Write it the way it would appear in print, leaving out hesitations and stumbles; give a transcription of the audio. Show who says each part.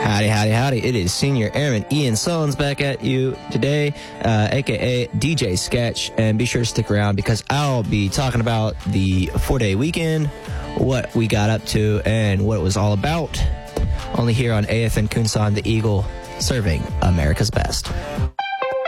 Speaker 1: Howdy, howdy, howdy. It is Senior Airman Ian Sullins back at you today, a.k.a. DJ Sketch. And be sure to stick around because I'll be talking about the 4-day weekend, what we got up to, and what it was all about. Only here on AFN Kunsan, the Eagle, serving America's best.